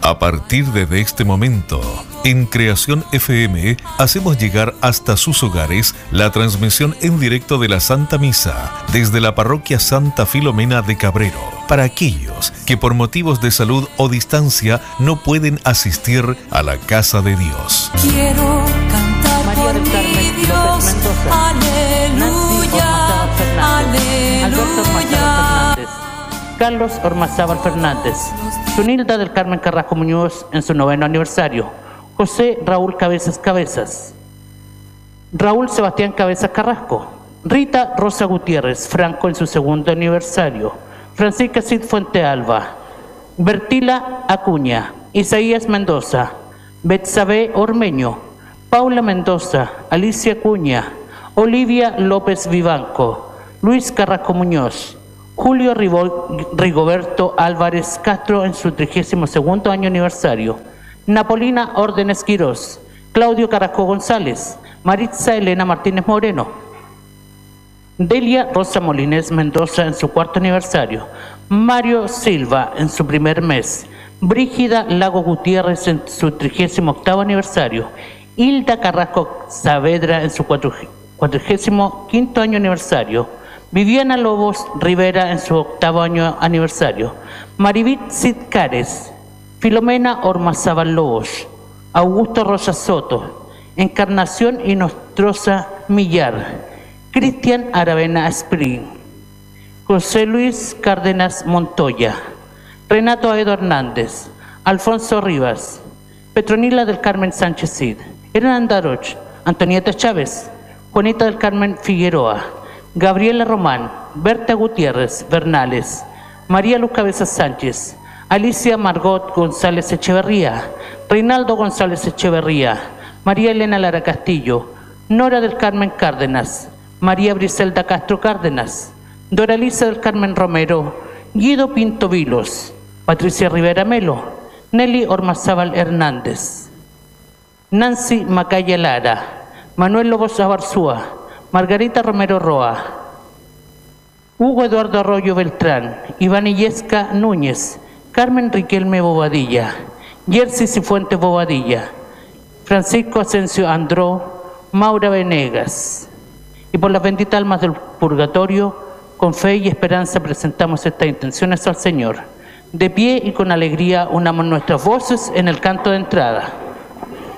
A partir de este momento, en Creación FM, hacemos llegar hasta sus hogares la transmisión en directo de la Santa Misa desde la Parroquia Santa Filomena de Cabrero, para aquellos que por motivos de salud o distancia no pueden asistir a la casa de Dios. Quiero cantar María del Carmen, Dios, aleluya, aleluya. Carlos Ormazábal Fernández, Sunilda del Carmen Carrasco Muñoz en su 9º aniversario, José Raúl Cabezas Cabezas, Raúl Sebastián Cabezas Carrasco, Rita Rosa Gutiérrez Franco en su 2º aniversario, Francisca Cid Fuente Alba, Bertila Acuña, Isaías Mendoza, Betsabe Ormeño, Paula Mendoza, Alicia Acuña, Olivia López Vivanco, Luis Carrasco Muñoz, Julio Rigoberto Álvarez Castro en su 32º año aniversario, Napolina Órdenes Quirós, Claudio Carrasco González, Maritza Elena Martínez Moreno, Delia Rosa Molines Mendoza en su 4º aniversario, Mario Silva en su 1er mes, Brígida Lago Gutiérrez en su 38º aniversario, Hilda Carrasco Saavedra en su 45º año aniversario, Viviana Lobos Rivera en su 8º año aniversario, Marivit Sidcares, Filomena Ormazábal Lobos, Augusto Rosa Soto, Encarnación Inostrosa Millar, Cristian Aravena Spring, José Luis Cárdenas Montoya, Renato Aedo Hernández, Alfonso Rivas, Petronila del Carmen Sánchez Cid, Hernán Daroch, Antonieta Chávez, Juanita del Carmen Figueroa, Gabriela Román, Berta Gutiérrez Bernales, María Luz Cabezas Sánchez, Alicia Margot González Echeverría, Reinaldo González Echeverría, María Elena Lara Castillo, Nora del Carmen Cárdenas, María Briselda Castro Cárdenas, Doralisa del Carmen Romero, Guido Pinto Vilos, Patricia Rivera Melo, Nelly Ormazábal Hernández, Nancy Macaya Lara, Manuel Lobos Abarzúa, Margarita Romero Roa, Hugo Eduardo Arroyo Beltrán, Iván Illesca Núñez, Carmen Riquelme Bobadilla, Jersey Cifuentes Bobadilla, Francisco Asensio Andró, Maura Venegas. Y por las benditas almas del purgatorio, con fe y esperanza presentamos estas intenciones al Señor. De pie y con alegría unamos nuestras voces en el canto de entrada.